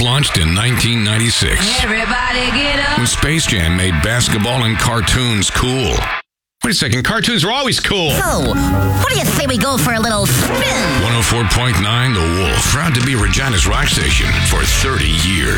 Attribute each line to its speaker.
Speaker 1: launched in 1996.
Speaker 2: Everybody get up.
Speaker 1: When Space Jam made basketball and cartoons cool. Wait a second, cartoons are always cool.
Speaker 3: So, what do you say we go for a little spin?
Speaker 1: 104.9 The Wolf, proud to be Regina's rock station for 30 years.